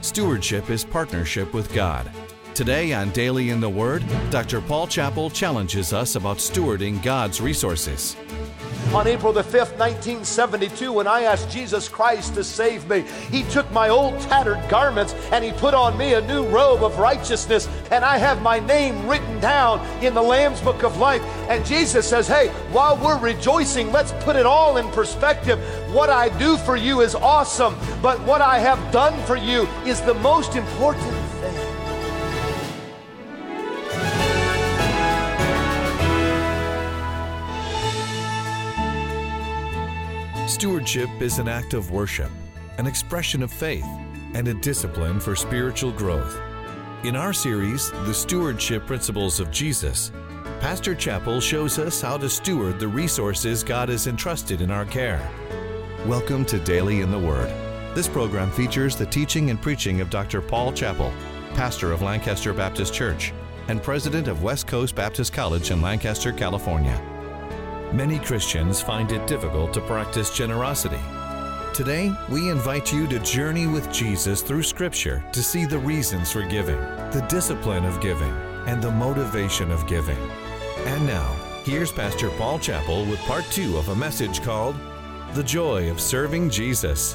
Stewardship is partnership with God. Today on Daily in the Word, Dr. Paul Chappell challenges us about stewarding God's resources. On April the 5th, 1972, when I asked Jesus Christ to save me, He took my old tattered garments and He put on me a new robe of righteousness, and I have my name written down in the Lamb's Book of Life. And Jesus says, hey, while we're rejoicing, let's put it all in perspective. What I do for you is awesome, but what I have done for you is the most important thing. Stewardship is an act of worship, an expression of faith, and a discipline for spiritual growth. In our series, The Stewardship Principles of Jesus, Pastor Chappell shows us how to steward the resources God has entrusted in our care. Welcome to Daily in the Word. This program features the teaching and preaching of Dr. Paul Chappell, pastor of Lancaster Baptist Church and president of West Coast Baptist College in Lancaster, California. Many Christians find it difficult to practice generosity. Today, we invite you to journey with Jesus through Scripture to see the reasons for giving, the discipline of giving, and the motivation of giving. And now, here's Pastor Paul Chappell with part 2 of a message called The Joy of Serving Jesus.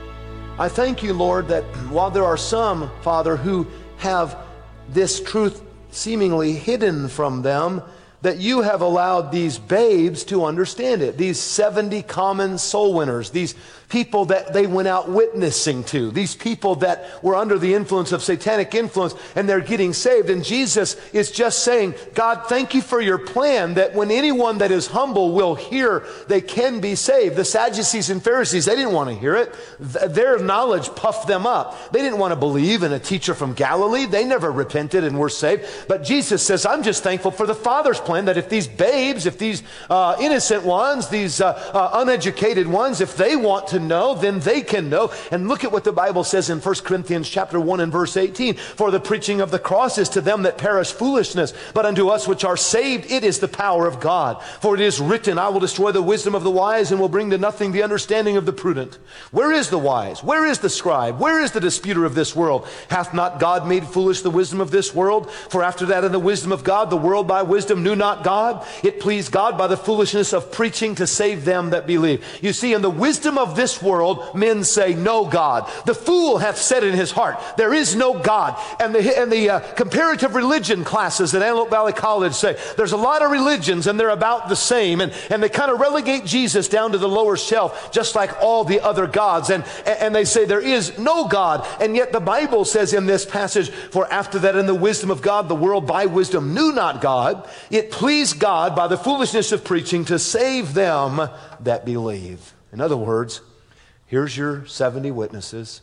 I thank you, Lord, that while there are some, Father, who have this truth seemingly hidden from them, that you have allowed these babes to understand it. These 70 common soul winners, these people that they went out witnessing to, these people that were under the influence of satanic influence, and they're getting saved. And Jesus is just saying, God, thank you for your plan that when anyone that is humble will hear, they can be saved. The Sadducees and Pharisees, they didn't want to hear it. Their knowledge puffed them up. They didn't want to believe in a teacher from Galilee. They never repented and were saved. But Jesus says, I'm just thankful for the Father's plan that if these babes, if these innocent ones, these uneducated ones, if they want to know, then they can know. And look at what the Bible says in 1 Corinthians chapter 1 and verse 18. For the preaching of the cross is to them that perish foolishness, but unto us which are saved it is the power of God. For it is written, I will destroy the wisdom of the wise and will bring to nothing the understanding of the prudent. Where is the wise? Where is the scribe? Where is the disputer of this world? Hath not God made foolish the wisdom of this world? For after that in the wisdom of God, the world by wisdom knew not God. It pleased God by the foolishness of preaching to save them that believe. You see, in the wisdom of this world, men say, no God. The fool hath said in his heart, there is no God. And the comparative religion classes at Antelope Valley College say, there's a lot of religions and they're about the same. And they kind of relegate Jesus down to the lower shelf, just like all the other gods. And they say there is no God. And yet the Bible says in this passage, for after that in the wisdom of God, the world by wisdom knew not God. It pleased God by the foolishness of preaching to save them that believe. In other words, here's your 70 witnesses,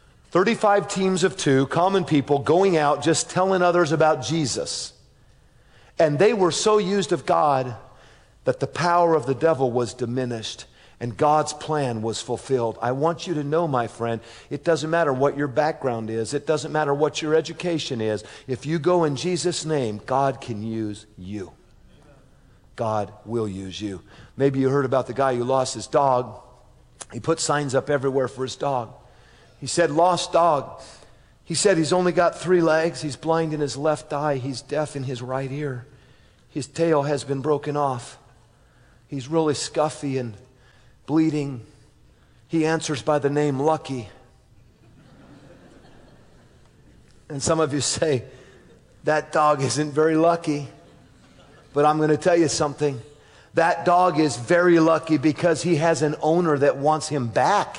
35 teams of 2, common people going out just telling others about Jesus. And they were so used of God that the power of the devil was diminished and God's plan was fulfilled. I want you to know, my friend, it doesn't matter what your background is. It doesn't matter what your education is. If you go in Jesus' name, God can use you. God will use you. Maybe you heard about the guy who lost his dog. He put signs up everywhere for his dog. He said, lost dog. He said he's only got 3 legs. He's blind in his left eye. He's deaf in his right ear. His tail has been broken off. He's really scuffy and bleeding. He answers by the name Lucky. And some of you say, that dog isn't very lucky. But I'm going to tell you something. That dog is very lucky because he has an owner that wants him back.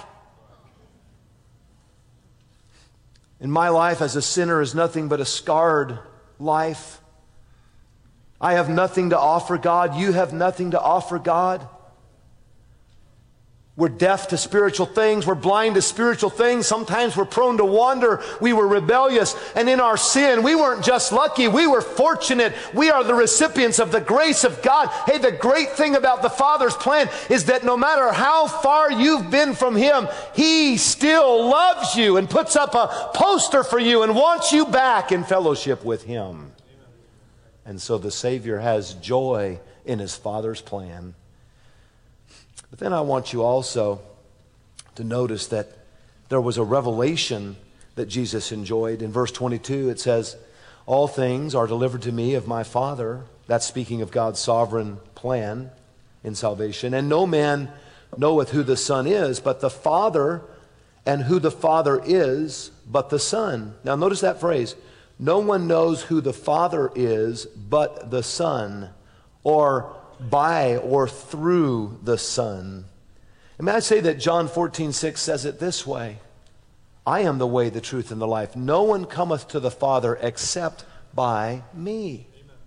In my life as a sinner is nothing but a scarred life. I have nothing to offer God. You have nothing to offer God. We're deaf to spiritual things. We're blind to spiritual things. Sometimes we're prone to wander. We were rebellious. And in our sin, we weren't just lucky. We were fortunate. We are the recipients of the grace of God. Hey, the great thing about the Father's plan is that no matter how far you've been from Him, He still loves you and puts up a poster for you and wants you back in fellowship with Him. And so the Savior has joy in His Father's plan. But then I want you also to notice that there was a revelation that Jesus enjoyed. In verse 22, it says, all things are delivered to me of my Father. That's speaking of God's sovereign plan in salvation. And no man knoweth who the Son is, but the Father, and who the Father is, but the Son. Now notice that phrase. No one knows who the Father is, but the Son, or by or through the Son. And may I say that John 14:6 says it this way. I am the way, the truth, and the life. No one cometh to the Father except by me.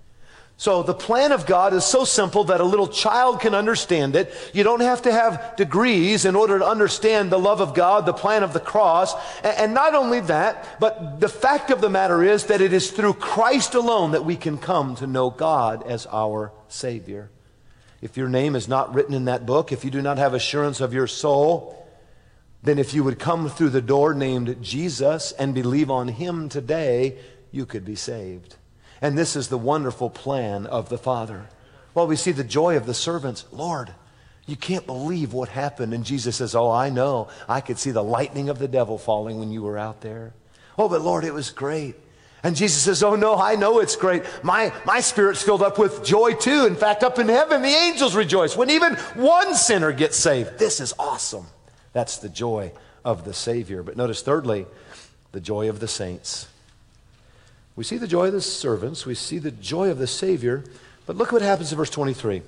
So the plan of God is so simple that a little child can understand it. You don't have to have degrees in order to understand the love of God, the plan of the cross. And not only that, but the fact of the matter is that it is through Christ alone that we can come to know God as our Savior. If your name is not written in that book, if you do not have assurance of your soul, then if you would come through the door named Jesus and believe on Him today, you could be saved. And this is the wonderful plan of the Father. Well, we see the joy of the servants. Lord, you can't believe what happened. And Jesus says, oh, I know. I could see the lightning of the devil falling when you were out there. Oh, but Lord, it was great. And Jesus says, oh no, I know it's great. My spirit's filled up with joy too. In fact, up in heaven, the angels rejoice when even one sinner gets saved. This is awesome. That's the joy of the Savior. But notice thirdly, the joy of the saints. We see the joy of the servants. We see the joy of the Savior. But look what happens in verse 23.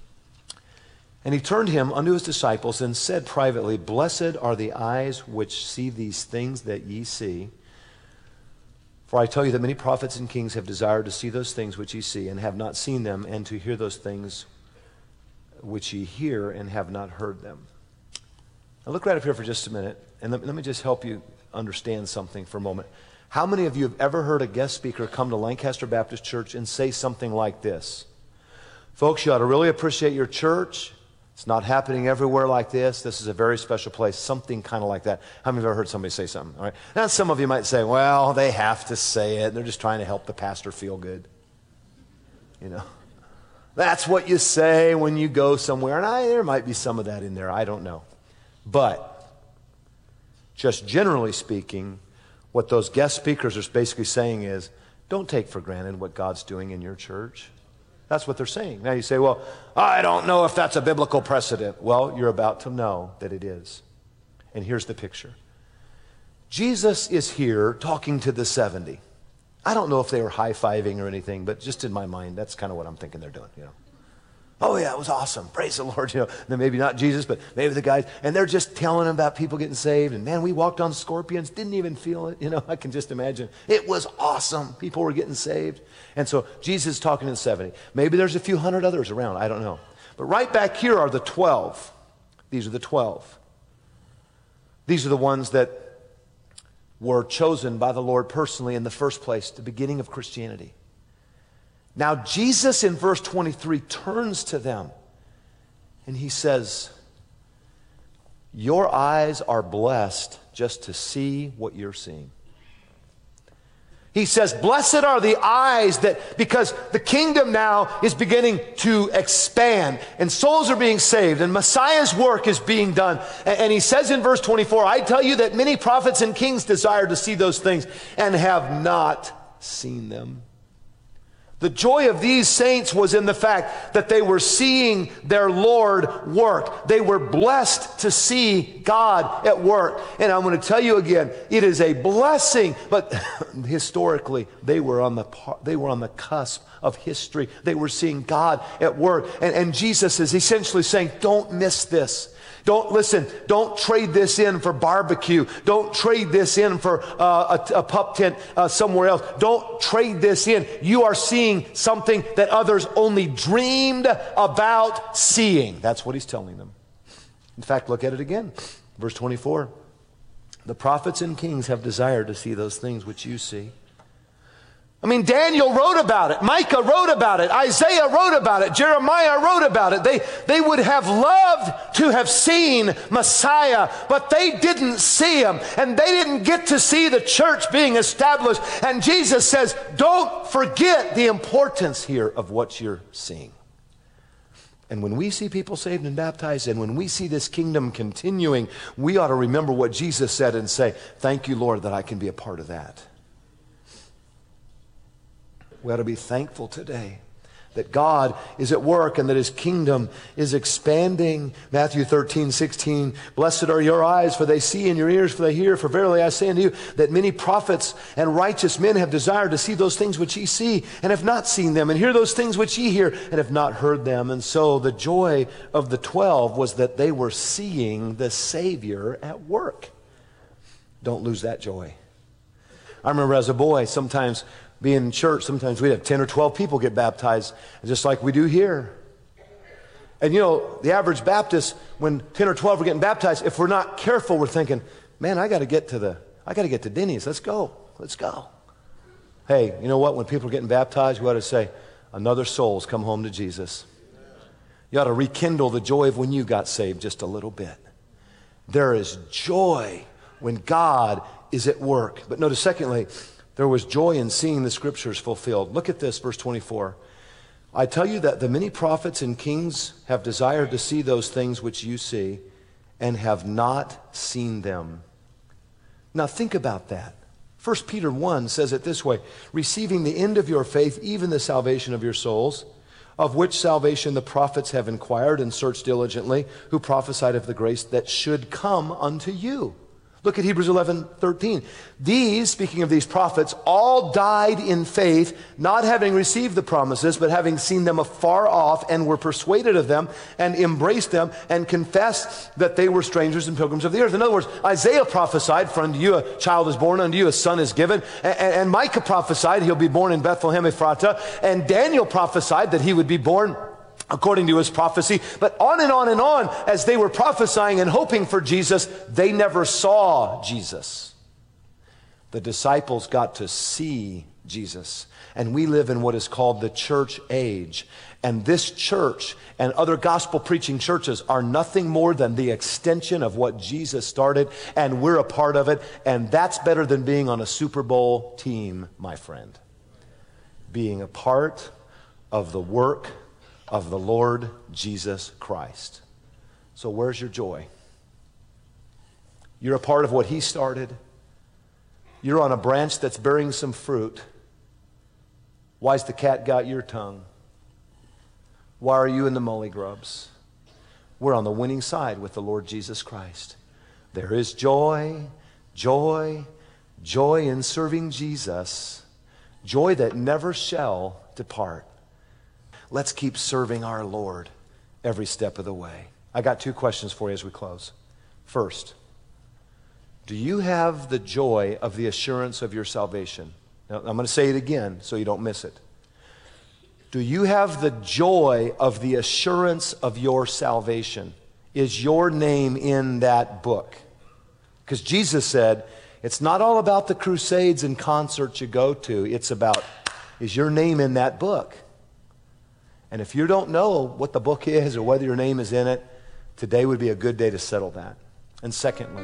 And he turned him unto his disciples and said privately, blessed are the eyes which see these things that ye see. For I tell you that many prophets and kings have desired to see those things which ye see, and have not seen them, and to hear those things which ye hear, and have not heard them. Now look right up here for just a minute, and let me just help you understand something for a moment. How many of you have ever heard a guest speaker come to Lancaster Baptist Church and say something like this? Folks, you ought to really appreciate your church. It's not happening everywhere like this. This is a very special place. Something kind of like that. How many of you have ever heard somebody say something? All right. Now, some of you might say, well, they have to say it. They're just trying to help the pastor feel good. You know, that's what you say when you go somewhere. And there might be some of that in there. I don't know. But just generally speaking, what those guest speakers are basically saying is, don't take for granted what God's doing in your church. That's what they're saying. Now you say, well, I don't know if that's a biblical precedent. Well, you're about to know that it is. And here's the picture. Jesus is here talking to the 70. I don't know if they were high-fiving or anything, but just in my mind, that's kind of what I'm thinking they're doing, you know. Oh yeah, it was awesome. Praise the Lord. You know, then maybe not Jesus, but maybe the guys, and they're just telling them about people getting saved. And man, we walked on scorpions, didn't even feel it. You know, I can just imagine. It was awesome. People were getting saved. And so Jesus is talking to the 70. Maybe there's a few hundred others around. I don't know. But right back here are the 12. These are the 12. These are the ones that were chosen by the Lord personally in the first place, the beginning of Christianity. Now, Jesus in verse 23 turns to them and he says, your eyes are blessed just to see what you're seeing. He says, blessed are the eyes that, because the kingdom now is beginning to expand and souls are being saved and Messiah's work is being done. And he says in verse 24, I tell you that many prophets and kings desire to see those things and have not seen them. The joy of these saints was in the fact that they were seeing their Lord work. They were blessed to see God at work. And I'm going to tell you again, it is a blessing, but historically, they were on the cusp of history. They were seeing God at work. And Jesus is essentially saying, don't miss this. Don't trade this in for barbecue. Don't trade this in for a pup tent somewhere else. Don't trade this in. You are seeing something that others only dreamed about seeing. That's what he's telling them. In fact, look at it again. Verse 24. The prophets and kings have desired to see those things which you see. I mean, Daniel wrote about it. Micah wrote about it. Isaiah wrote about it. Jeremiah wrote about it. They would have loved to have seen Messiah, but they didn't see him. And they didn't get to see the church being established. And Jesus says, don't forget the importance here of what you're seeing. And when we see people saved and baptized, and when we see this kingdom continuing, we ought to remember what Jesus said and say, thank you, Lord, that I can be a part of that. We ought to be thankful today that God is at work and that his kingdom is expanding. Matthew 13:16, blessed are your eyes, for they see, and your ears, for they hear. For verily I say unto you, that many prophets and righteous men have desired to see those things which ye see, and have not seen them, and hear those things which ye hear, and have not heard them. And so the joy of the 12 was that they were seeing the Savior at work. Don't lose that joy. I remember as a boy, sometimes being in church, sometimes we'd have 10 or 12 people get baptized, just like we do here. And you know, the average Baptist, when 10 or 12 are getting baptized, if we're not careful, we're thinking, man, I got to get to Denny's. Let's go. Hey, you know what? When people are getting baptized, we ought to say, another soul's come home to Jesus. You ought to rekindle the joy of when you got saved just a little bit. There is joy when God is at work. But notice, secondly, there was joy in seeing the scriptures fulfilled. Look at this, verse 24. I tell you that the many prophets and kings have desired to see those things which you see, and have not seen them. Now think about that. 1 Peter 1 says it this way, receiving the end of your faith, even the salvation of your souls, of which salvation the prophets have inquired and searched diligently, who prophesied of the grace that should come unto you. Look at Hebrews 11:13. These, speaking of these prophets, all died in faith, not having received the promises, but having seen them afar off, and were persuaded of them, and embraced them, and confessed that they were strangers and pilgrims of the earth. In other words, Isaiah prophesied, for unto you a child is born, unto you a son is given. And Micah prophesied, he'll be born in Bethlehem Ephratah. And Daniel prophesied that he would be born according to his prophecy. But on and on and on, as they were prophesying and hoping for Jesus, they never saw Jesus. The disciples got to see Jesus. And we live in what is called the church age. And this church and other gospel preaching churches are nothing more than the extension of what Jesus started, and we're a part of it. And that's better than being on a Super Bowl team, my friend. Being a part of the work of the Lord Jesus Christ. So where's your joy? You're a part of what he started. You're on a branch that's bearing some fruit. Why's the cat got your tongue? Why are you in the mully grubs? We're on the winning side with the Lord Jesus Christ. There is joy, joy, joy in serving Jesus, joy that never shall depart. Let's keep serving our Lord every step of the way. I got two questions for you as we close. First, do you have the joy of the assurance of your salvation? Now, I'm going to say it again so you don't miss it. Do you have the joy of the assurance of your salvation? Is your name in that book? Because Jesus said, it's not all about the crusades and concerts you go to. It's about, is your name in that book? And if you don't know what the book is or whether your name is in it, today would be a good day to settle that. And secondly,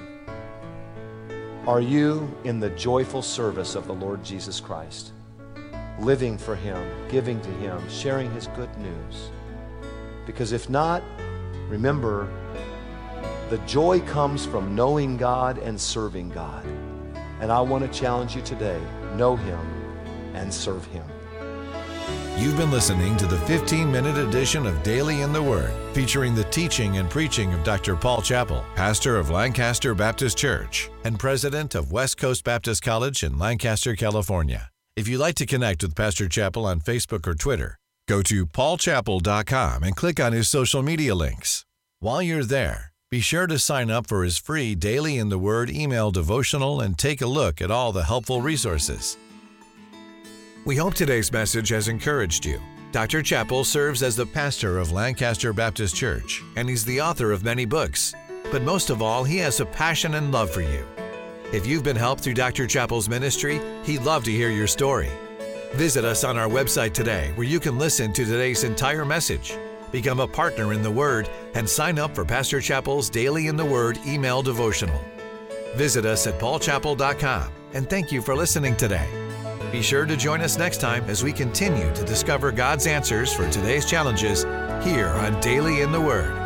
are you in the joyful service of the Lord Jesus Christ? Living for him, giving to him, sharing his good news? Because if not, remember, the joy comes from knowing God and serving God. And I want to challenge you today, know him and serve him. You've been listening to the 15-minute edition of Daily in the Word, featuring the teaching and preaching of Dr. Paul Chappell, pastor of Lancaster Baptist Church and president of West Coast Baptist College in Lancaster, California. If you'd like to connect with Pastor Chappell on Facebook or Twitter, go to paulchappell.com and click on his social media links. While you're there, be sure to sign up for his free Daily in the Word email devotional and take a look at all the helpful resources. We hope today's message has encouraged you. Dr. Chappell serves as the pastor of Lancaster Baptist Church, and he's the author of many books. But most of all, he has a passion and love for you. If you've been helped through Dr. Chappell's ministry, he'd love to hear your story. Visit us on our website today, where you can listen to today's entire message, become a partner in the Word, and sign up for Pastor Chappell's Daily in the Word email devotional. Visit us at paulchappell.com, and thank you for listening today. Be sure to join us next time as we continue to discover God's answers for today's challenges here on Daily in the Word.